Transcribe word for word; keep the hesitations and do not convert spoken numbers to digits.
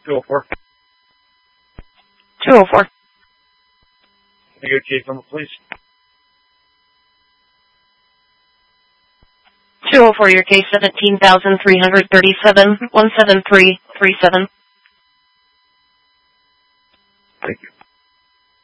two oh four. two oh four. Your case number, please. two oh four, your case seventeen thousand three hundred thirty-seven, one seven three three seven. Thank you.